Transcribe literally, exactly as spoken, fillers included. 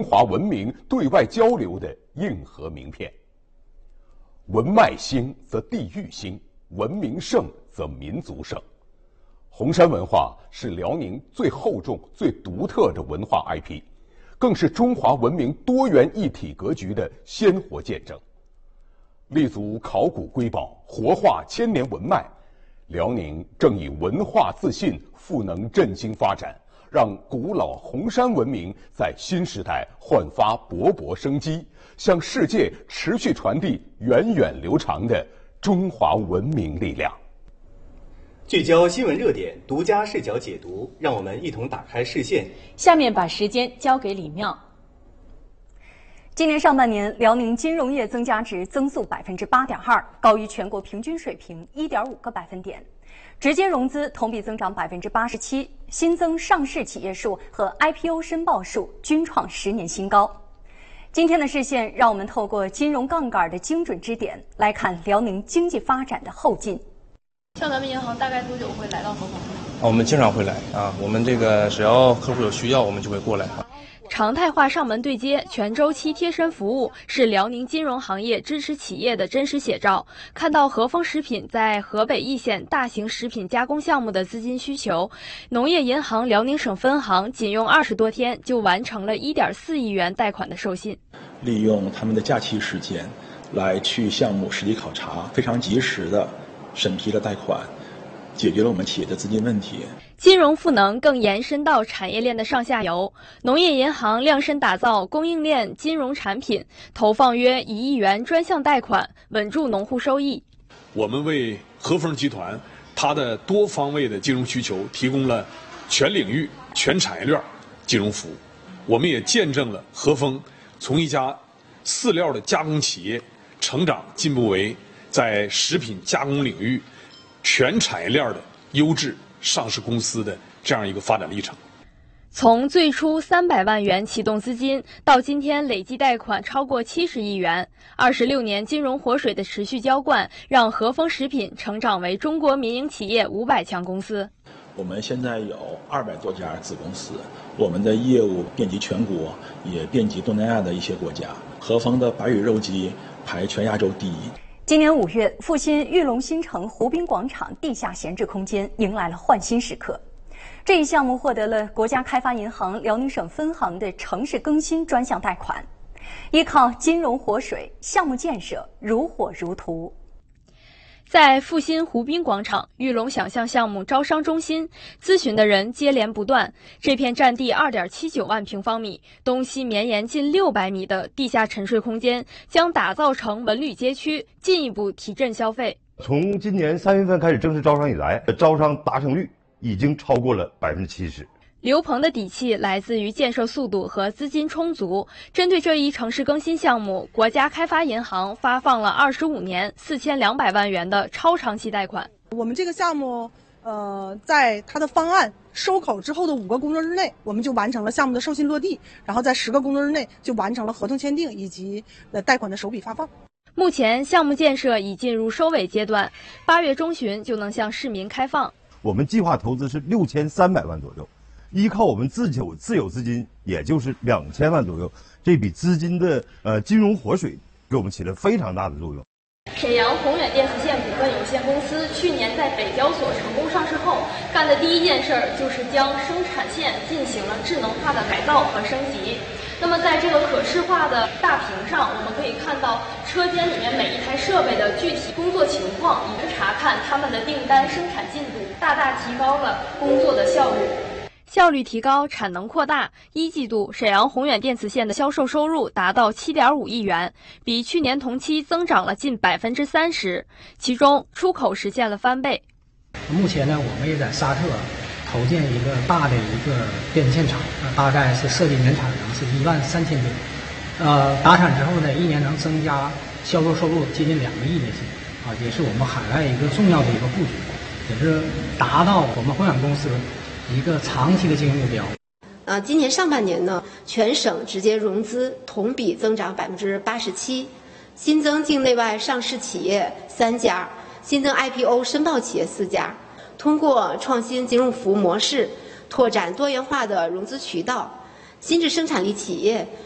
华文明对外交流的硬核名片。文脉兴则地域兴，文明盛则民族盛。红山文化是辽宁最厚重、最独特的文化 I P， 更是中华文明多元一体格局的鲜活见证。立足考古瑰宝，活化千年文脉，辽宁正以文化自信赋能振兴发展，让古老红山文明在新时代焕发勃勃生机，向世界持续传递源远流长的中华文明力量。 聚焦新闻热点，独家视角解读，让我们一同打开视线。 下面把时间交给李妙。今年上半年，辽宁金融业增加值增速百分之八点二，高于全国平均水平一点五个百分点。直接融资同比增长百分之八十七，新增上市企业数和 I P O 申报数均创十年新高。今天的视线，让我们透过金融杠杆的精准支点，来看辽宁经济发展的后劲。 像咱们银行大概多久会来到合丰？ 啊，我们经常会来啊，我们这个只要客户有需要，我们就会过来啊。 常态化上门对接、全周期贴身服务是辽宁金融行业支持企业的真实写照。看到合丰食品在河北易县大型食品加工项目的资金需求，农业银行辽宁省分行仅用二十多天就完成了一点四亿元贷款的授信。 利用他们的假期时间来去项目实地考察，非常及时的审批了贷款，解决了我们企业的资金问题。 金融赋能更延伸到产业链的上下游，农业银行量身打造供应链金融产品，投放约一亿元专项贷款，稳住农户收益。 我们为合丰集团它的多方位的金融需求提供了全领域、全产业链金融服务。我们也见证了合丰从一家饲料的加工企业成长进步为在食品加工领域全产业链的优质上市公司的这样一个发展历程。 从最初三百万元启动资金，到今天累计贷款超过七十亿元，二十六年金融活水的持续浇灌，让合丰食品成长为中国民营企业五百强公司。 我们现在有二百多家子公司，我们的业务遍及全国，也遍及东南亚的一些国家。合丰的白羽肉鸡排全亚洲第一。 今年五月，阜新玉龙新城湖滨广场地下闲置空间迎来了焕新时刻。这一项目获得了国家开发银行辽宁省分行的城市更新专项贷款，依靠金融活水，项目建设如火如荼。 在阜新湖滨广场玉龙想象项目招商中心，咨询的人接连不断。这片占地 二点七九万平方米、东西绵延近六百米的地下沉睡空间，将打造成文旅街区，进一步提振消费。 从今年三月份开始正式招商以来，招商达成率已经超过了百分之七十。 刘鹏的底气来自于建设速度和资金充足。针对这一城市更新项目，国家开发银行发放了二十五年四千两百万元的超长期贷款。 我们这个项目，呃，在它的方案收口之后的五个工作日内，我们就完成了项目的授信落地，然后在十个工作日内就完成了合同签订以及呃贷款的首笔发放。 目前项目建设已进入收尾阶段，八月中旬就能向市民开放。 我们计划投资是六千三百万左右。依靠我们自有自有资金，也就是两千万左右，这笔资金的呃金融活水给我们起了非常大的作用。 沈阳宏远电子线股份有限公司去年在北交所成功上市后，干的第一件事就是将生产线进行了智能化的改造和升级。那么在这个可视化的大屏上，我们可以看到车间里面每一台设备的具体工作情况，以及查看他们的订单生产进度，大大提高了工作的效率。效率提高，产能扩大。一季度，沈阳宏远电子线的销售收入达到 七点五亿元，比去年同期增长了近百分之三十。其中，出口实现了翻倍。 目前呢，我们也在沙特投建一个大的一个电子线厂，呃，大概是设计年产能是一万三千吨，呃，达产之后呢，一年能增加销售收入接近两个亿美金，啊，也是我们海外一个重要的一个布局，也是达到我们宏远公司一个长期的经营目标。 呃，今年上半年呢，全省直接融资同比增长百分之八十七，新增境内外上市企业三家，新增 I P O 申报企业四家。通过创新金融服务模式，拓展多元化的融资渠道，新质生产力企业